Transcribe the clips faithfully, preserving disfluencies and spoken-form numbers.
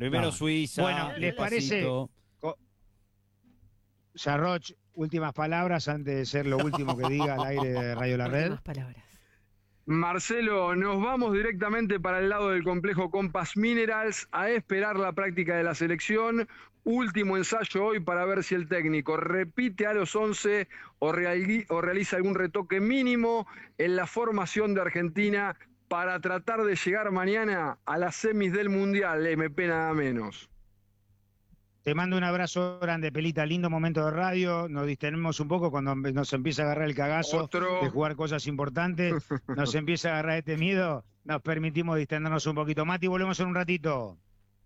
Primero No. Suiza. Bueno, ¿les parece? Co- Sarroch, últimas palabras antes de ser lo último que diga al aire de Radio La Red. Últimas palabras. Marcelo, nos vamos directamente para el lado del complejo Compass Minerals a esperar la práctica de la selección. Último ensayo hoy para ver si el técnico repite a los once o, reali- o realiza algún retoque mínimo en la formación de Argentina para tratar de llegar mañana a las semis del Mundial, M P nada menos. Te mando un abrazo grande, Pelita. Lindo momento de radio. Nos distenemos un poco cuando nos empieza a agarrar el cagazo Otro. de jugar cosas importantes. Nos empieza a agarrar este miedo. Nos permitimos distendernos un poquito. Mati, volvemos en un ratito.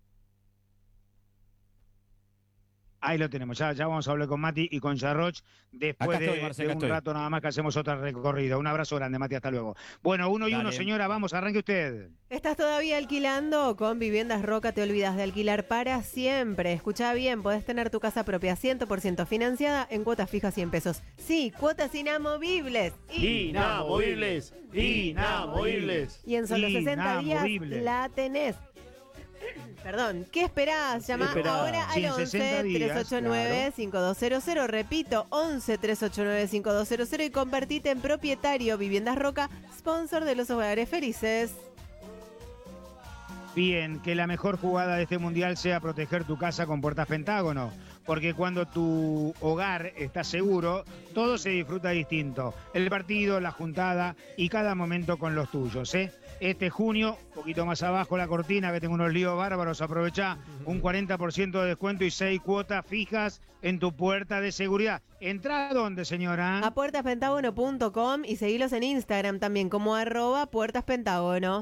Ahí lo tenemos. Ya, ya vamos a hablar con Mati y con Sarroch después Acá estoy, de, Marce, de acá un estoy. rato nada más que hacemos otra recorrida. Un abrazo grande, Mati. Hasta luego. Bueno, uno y Dale. uno, señora. Vamos, arranque usted. ¿Estás todavía alquilando? Con Viviendas Roca te olvidas de alquilar para siempre. Escuchá bien, podés tener tu casa propia cien por ciento financiada en cuotas fijas cien pesos. Sí, cuotas inamovibles. Inamovibles, inamovibles. Y en solo sesenta días Inamovibles. la tenés. Perdón, ¿qué esperás? Llama ¿Qué esperás? ahora Sí, al en sesenta once, días, tres ocho nueve, claro. cinco dos cero cero. Repito, once, tres ocho nueve, cinco dos cero cero y convertite en propietario. Viviendas Roca, sponsor de los hogares felices. Bien, que la mejor jugada de este mundial sea proteger tu casa con puertas Pentágono, porque cuando tu hogar está seguro, todo se disfruta distinto. El partido, la juntada y cada momento con los tuyos, ¿eh? Este junio, un poquito más abajo la cortina, que tengo unos líos bárbaros, aprovechá un cuarenta por ciento de descuento y seis cuotas fijas en tu puerta de seguridad. ¿Entra a dónde, señora? A puertas pentágono punto com y seguilos en Instagram también como arroba puertas pentágono.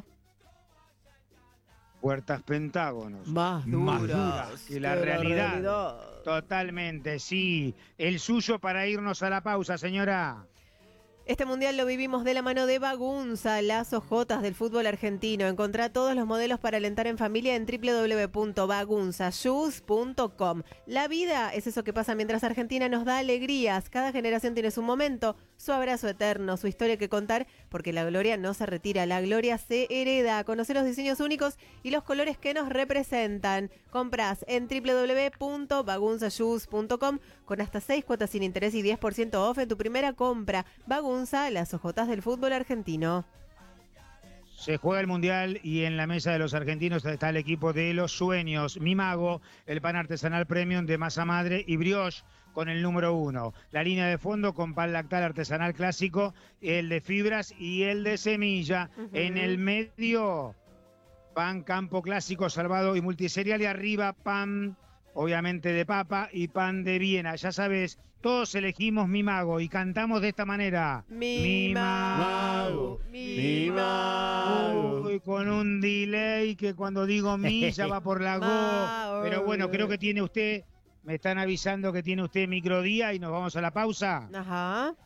Puertas Pentágonos. Más Más duras que la realidad. Totalmente, sí. El suyo para irnos a la pausa, señora. Este mundial lo vivimos de la mano de Bagunza, las ojotas del fútbol argentino. Encontrá todos los modelos para alentar en familia en doble u doble u doble u punto bagunza shoes punto com. La vida es eso que pasa mientras Argentina nos da alegrías. Cada generación tiene su momento, su abrazo eterno, su historia que contar, porque la gloria no se retira, la gloria se hereda. Conocer los diseños únicos y los colores que nos representan. Comprás en doble u doble u doble u punto bagunza shoes punto com con hasta seis cuotas sin interés y diez por ciento off en tu primera compra. Bagunza, las ojotas del fútbol argentino. Se juega el Mundial y en la mesa de los argentinos está el equipo de los sueños. Mi Mago, el pan artesanal premium de masa madre y brioche con el número uno. La línea de fondo con pan lactal artesanal clásico, el de fibras y el de semilla. Uh-huh. En el medio, pan campo clásico salvado y multiserial. Y arriba, pan obviamente de papa y pan de Viena. Ya sabes, todos elegimos Mi Mago y cantamos de esta manera. Mi, mi mago, mi mago. Uy, con un delay que cuando digo mi ya va por la go. Pero bueno, creo que tiene usted, me están avisando que tiene usted microdía y nos vamos a la pausa. Ajá.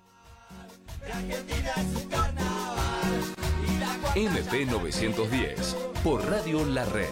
M P novecientos diez por Radio La Red.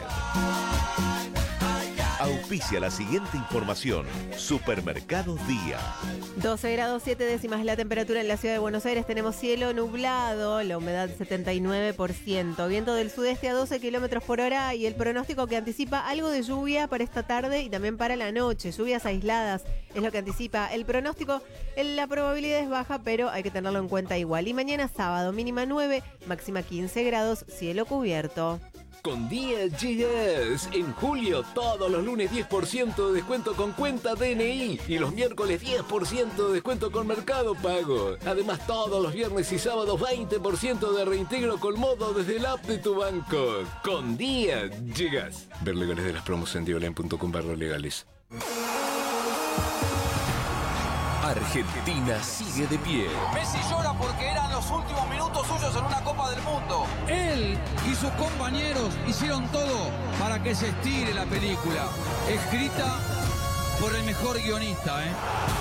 Auspicia la siguiente información. Supermercados Día. doce grados siete décimas la temperatura en la ciudad de Buenos Aires. Tenemos cielo nublado, la humedad setenta y nueve por ciento. Viento del sudeste a doce kilómetros por hora y el pronóstico que anticipa algo de lluvia para esta tarde y también para la noche. Lluvias aisladas es lo que anticipa el pronóstico. La probabilidad es baja, pero hay que tenerlo en cuenta igual. Y mañana sábado, mínima nueve, máxima quince grados, cielo cubierto. Con Día Llegas. En julio, todos los lunes diez por ciento de descuento con cuenta D N I. Y los miércoles diez por ciento de descuento con Mercado Pago. Además, todos los viernes y sábados veinte por ciento de reintegro con modo desde el app de tu banco. Con Día Llegas. Ver legales de las promos en dioline punto com barra legales. Argentina sigue de pie. Messi llora porque eran los últimos minutos suyos en una Copa del Mundo. Él y sus compañeros hicieron todo para que se estire la película, escrita por el mejor guionista, ¿eh?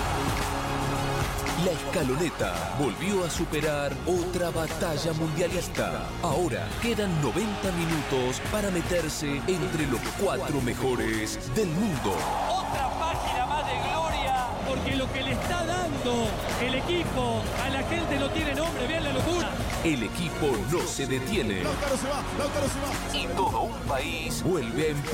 La escaloneta volvió a superar otra batalla mundialista. Ahora quedan noventa minutos para meterse entre los cuatro mejores del mundo. Otra página más de gloria. Porque lo que le está dando el equipo a la gente no tiene nombre, vean la locura. El equipo no se detiene. Lautaro se va, Lautaro se va. Y todo un país vuelve a empujar.